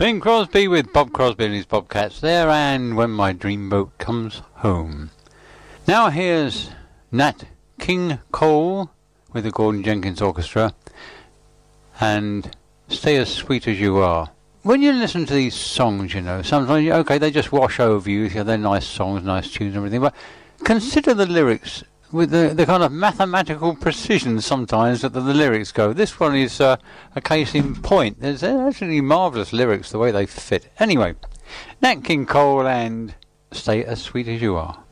Bing Crosby with Bob Crosby and his Bobcats there, and When My Dreamboat Comes Home. Now here's Nat King Cole with the Gordon Jenkins Orchestra and Stay As Sweet As You Are. When you listen to these songs, you know, sometimes, okay, they just wash over you. They're nice songs, nice tunes and everything, but consider the lyrics with the kind of mathematical precision sometimes that the lyrics go. This one is a case in point. There's actually marvellous lyrics, the way they fit. Anyway, Nat King Cole and Stay As Sweet As You Are.